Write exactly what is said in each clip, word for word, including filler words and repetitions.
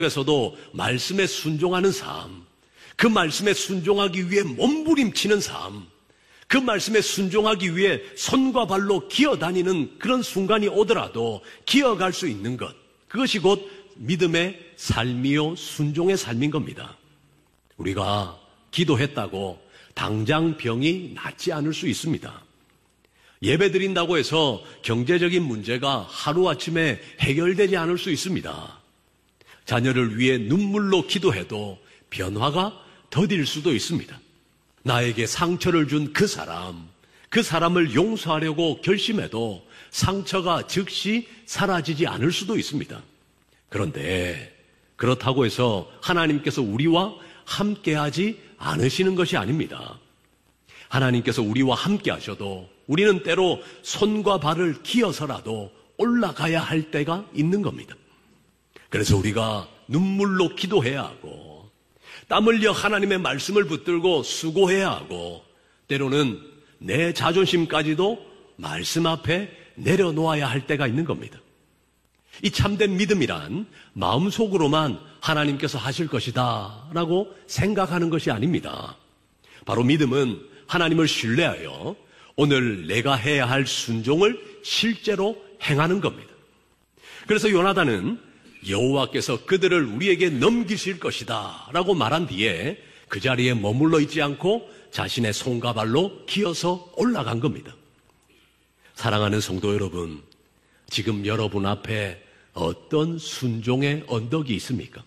에서도 말씀에 순종하는 삶, 그 말씀에 순종하기 위해 몸부림치는 삶, 그 말씀에 순종하기 위해 손과 발로 기어다니는 그런 순간이 오더라도 기어갈 수 있는 것, 그것이 곧 믿음의 삶이요 순종의 삶인 겁니다. 우리가 기도했다고 당장 병이 낫지 않을 수 있습니다. 예배드린다고 해서 경제적인 문제가 하루아침에 해결되지 않을 수 있습니다. 자녀를 위해 눈물로 기도해도 변화가 더딜 수도 있습니다. 나에게 상처를 준 그 사람, 그 사람을 용서하려고 결심해도 상처가 즉시 사라지지 않을 수도 있습니다. 그런데 그렇다고 해서 하나님께서 우리와 함께하지 않으시는 것이 아닙니다. 하나님께서 우리와 함께 하셔도 우리는 때로 손과 발을 기어서라도 올라가야 할 때가 있는 겁니다. 그래서 우리가 눈물로 기도해야 하고 땀 흘려 하나님의 말씀을 붙들고 수고해야 하고 때로는 내 자존심까지도 말씀 앞에 내려놓아야 할 때가 있는 겁니다. 이 참된 믿음이란 마음속으로만 하나님께서 하실 것이다 라고 생각하는 것이 아닙니다. 바로 믿음은 하나님을 신뢰하여 오늘 내가 해야 할 순종을 실제로 행하는 겁니다. 그래서 요나단은 여호와께서 그들을 우리에게 넘기실 것이다 라고 말한 뒤에 그 자리에 머물러 있지 않고 자신의 손과 발로 기어서 올라간 겁니다. 사랑하는 성도 여러분, 지금 여러분 앞에 어떤 순종의 언덕이 있습니까?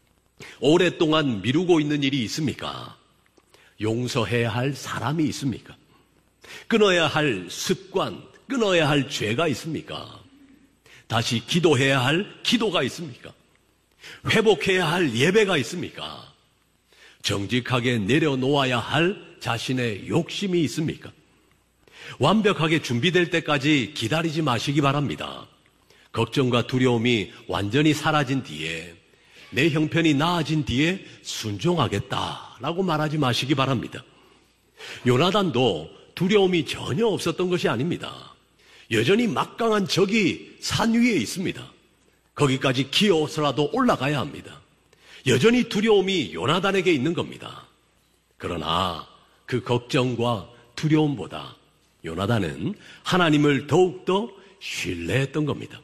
오랫동안 미루고 있는 일이 있습니까? 용서해야 할 사람이 있습니까? 끊어야 할 습관, 끊어야 할 죄가 있습니까? 다시 기도해야 할 기도가 있습니까? 회복해야 할 예배가 있습니까? 정직하게 내려놓아야 할 자신의 욕심이 있습니까? 완벽하게 준비될 때까지 기다리지 마시기 바랍니다. 걱정과 두려움이 완전히 사라진 뒤에, 내 형편이 나아진 뒤에 순종하겠다라고 말하지 마시기 바랍니다. 요나단도 두려움이 전혀 없었던 것이 아닙니다. 여전히 막강한 적이 산 위에 있습니다. 거기까지 기어서라도 올라가야 합니다. 여전히 두려움이 요나단에게 있는 겁니다. 그러나 그 걱정과 두려움보다 요나단은 하나님을 더욱더 신뢰했던 겁니다.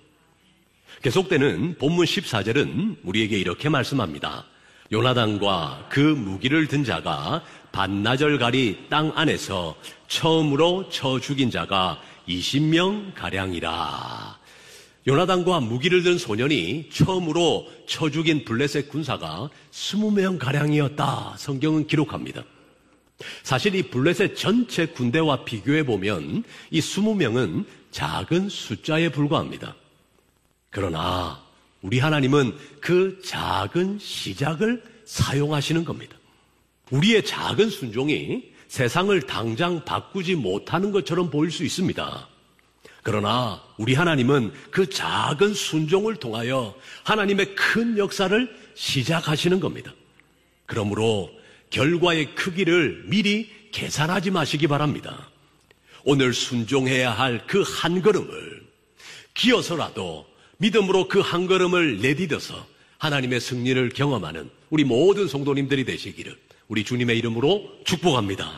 계속되는 본문 십사 절은 우리에게 이렇게 말씀합니다. 요나단과 그 무기를 든 자가 반나절가리 땅 안에서 처음으로 쳐 죽인 자가 이십 명 가량이라. 요나단과 무기를 든 소년이 처음으로 쳐 죽인 블레셋 군사가 이십 명 가량이었다. 성경은 기록합니다. 사실 이 블레셋 전체 군대와 비교해보면 이 이십 명은 작은 숫자에 불과합니다. 그러나 우리 하나님은 그 작은 시작을 사용하시는 겁니다. 우리의 작은 순종이 세상을 당장 바꾸지 못하는 것처럼 보일 수 있습니다. 그러나 우리 하나님은 그 작은 순종을 통하여 하나님의 큰 역사를 시작하시는 겁니다. 그러므로 결과의 크기를 미리 계산하지 마시기 바랍니다. 오늘 순종해야 할 그 한 걸음을 기어서라도 믿음으로 그 한 걸음을 내디뎌서 하나님의 승리를 경험하는 우리 모든 성도님들이 되시기를 우리 주님의 이름으로 축복합니다.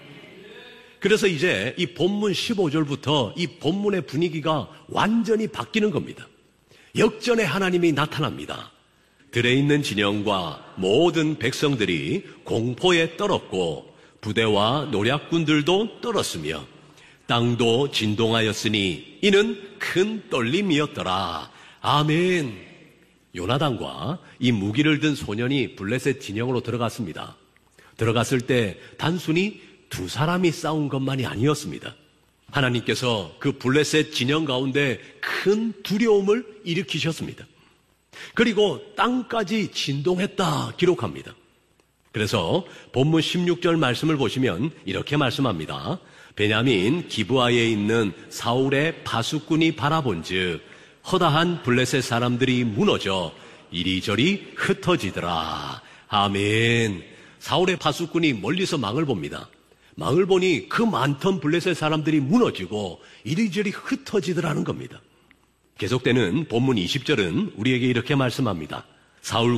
그래서 이제 이 본문 십오 절부터 이 본문의 분위기가 완전히 바뀌는 겁니다. 역전의 하나님이 나타납니다. 들에 있는 진영과 모든 백성들이 공포에 떨었고 부대와 노략군들도 떨었으며 땅도 진동하였으니 이는 큰 떨림이었더라. 아멘. 요나단과 이 무기를 든 소년이 블레셋 진영으로 들어갔습니다. 들어갔을 때 단순히 두 사람이 싸운 것만이 아니었습니다. 하나님께서 그 블레셋 진영 가운데 큰 두려움을 일으키셨습니다. 그리고 땅까지 진동했다 기록합니다. 그래서 본문 십육 절 말씀을 보시면 이렇게 말씀합니다. 베냐민 기브아에 있는 사울의 파수꾼이 바라본즉 허다한 블레셋 사람들이 무너져 이리저리 흩어지더라. 아멘. 사울의 파수꾼이 멀리서 망을 봅니다. 망을 보니 그 많던 블레셋 사람들이 무너지고 이리저리 흩어지더라는 겁니다. 계속되는 본문 이십 절은 우리에게 이렇게 말씀합니다. 사울